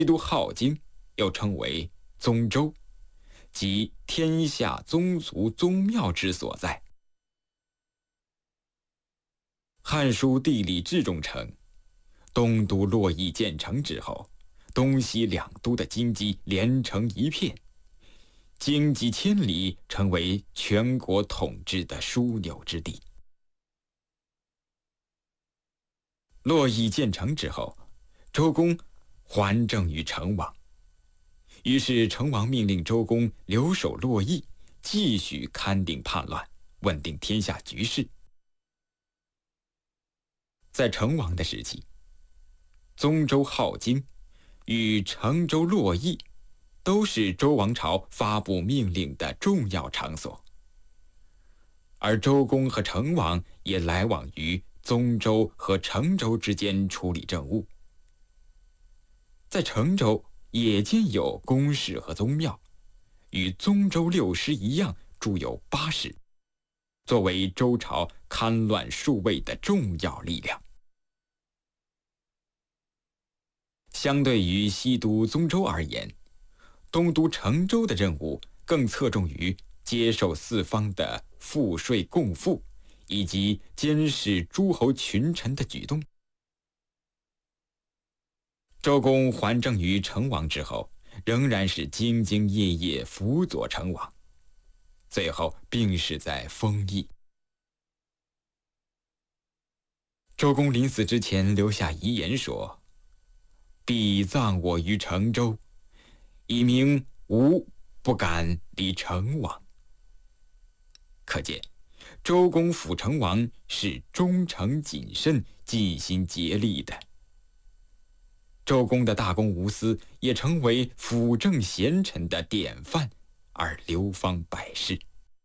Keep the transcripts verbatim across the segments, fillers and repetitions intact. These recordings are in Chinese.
西都镐京又称为宗周，即天下宗族宗庙之所在。《汉书·地理志》中称，东都洛邑建成之后，东西两都的京畿连成一片，经几千里，成为全国统治的枢纽之地。洛邑建成之后，周公还政于成王，于是成王命令周公留守洛邑，继续勘定叛乱，稳定天下局势。在成王的时期，宗周镐京与成周洛邑都是周王朝发布命令的重要场所，而周公和成王也来往于宗周和成周之间处理政务。在成周也建有宫室和宗庙，与宗周六师一样筑有八室，作为周朝勘乱数位的重要力量。相对于西都宗周而言，东都成周的任务更侧重于接受四方的赋税贡赋，以及监视诸侯群臣的举动。周公还政于成王之后，仍然是兢兢业业辅佐成王，最后病逝在丰邑。周公临死之前留下遗言说：“必葬我于成周，以明吾不敢离成王。”可见周公辅成王是忠诚谨慎、尽心竭力的。周公的大公无私也成为辅政贤臣的典范，而流芳百世。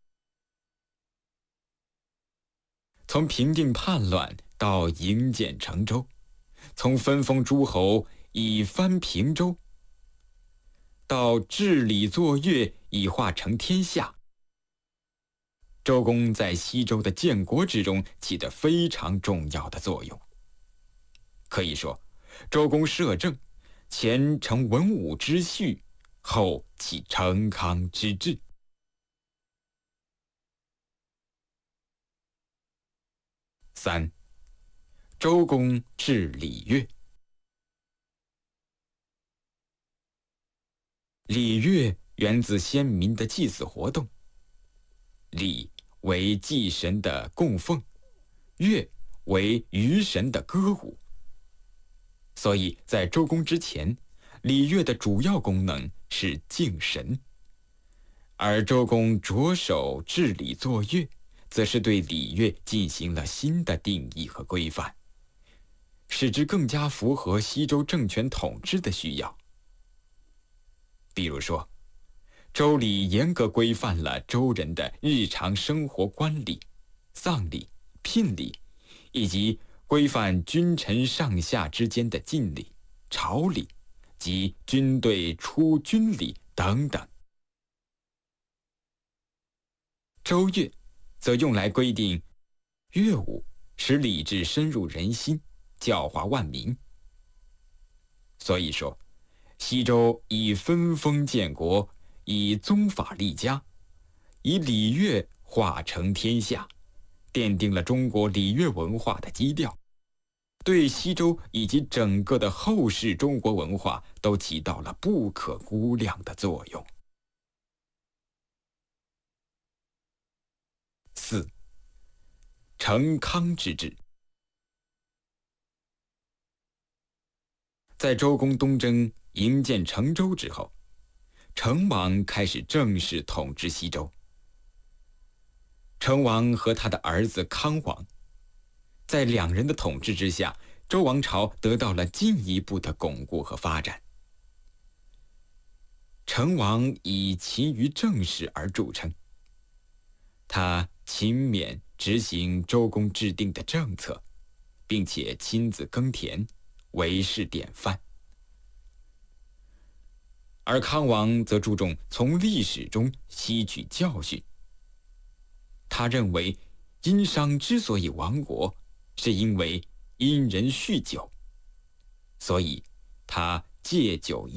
从平定叛乱到营建成周，从分封诸侯以藩平周，到治理作乐以化成天下，周公在西周的建国之中起得非常重要的作用。可以说，周公摄政，前承文武之序，后起成康之治。三，周公治礼乐。礼乐源自先民的祭祀活动，礼为祭神的供奉，乐为娱神的歌舞。所以在周公之前，礼乐的主要功能是敬神，而周公着手治理作乐，则是对礼乐进行了新的定义和规范，使之更加符合西周政权统治的需要。比如说，周礼严格规范了周人的日常生活官礼、丧礼、聘礼，以及规范君臣上下之间的禁礼、朝礼及军队出军礼等等。周乐则用来规定乐舞，使礼制深入人心，教化万民。所以说，西周以分封建国，以宗法立家，以礼乐化成天下，奠定了中国礼乐文化的基调，对西周以及整个的后世中国文化都起到了不可估量的作用。四，成康之治。在周公东征营建成周之后，成王开始正式统治西周。成王和他的儿子康王，在两人的统治之下，周王朝得到了进一步的巩固和发展。成王以勤于政事而著称，他勤勉执行周公制定的政策，并且亲自耕田，为世典范。而康王则注重从历史中吸取教训。他认为殷商之所以亡国，是因为殷人酗酒，所以他戒酒